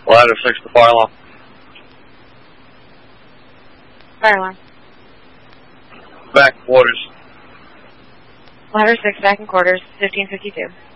Ladder 6 to fire alarm. Fire alarm. Back quarters. Ladder 6, back in quarters, 1552.